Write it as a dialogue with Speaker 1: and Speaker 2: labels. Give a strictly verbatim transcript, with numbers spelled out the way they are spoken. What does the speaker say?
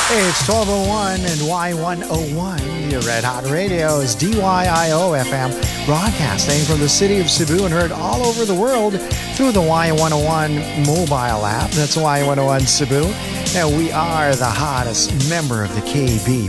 Speaker 1: It's twelve oh one and Y one oh one. Your Red Hot Radio is D Y I O F M, broadcasting from the city of Cebu and heard all over the world through the Y one oh one mobile app. That's Y one oh one Cebu. And we are the hottest member of the K B